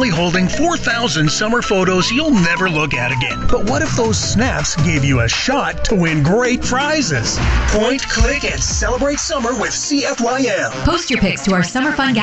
proudly holding 4,000 summer photos you'll never look at again. But what if those snaps gave you a shot to win great prizes? Point, click, and celebrate summer with CFYM. Post your pics to our Summer Fun